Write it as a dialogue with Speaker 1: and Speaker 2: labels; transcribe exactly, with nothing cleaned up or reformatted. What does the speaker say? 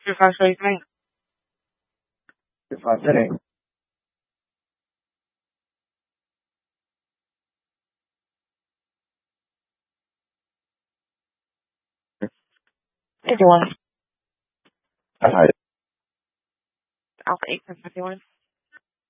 Speaker 1: If I say things,
Speaker 2: If I say,
Speaker 1: fifty-one.
Speaker 2: hi,
Speaker 1: Alpha eight for fifty-one.